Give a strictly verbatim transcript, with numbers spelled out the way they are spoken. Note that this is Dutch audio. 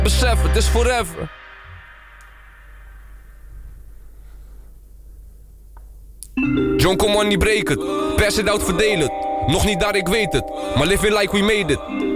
Besef, het is forever. John, kom on, niet breek het. Pass it out, verdeel het. Nog niet daar, ik weet het. Maar live it like we made it.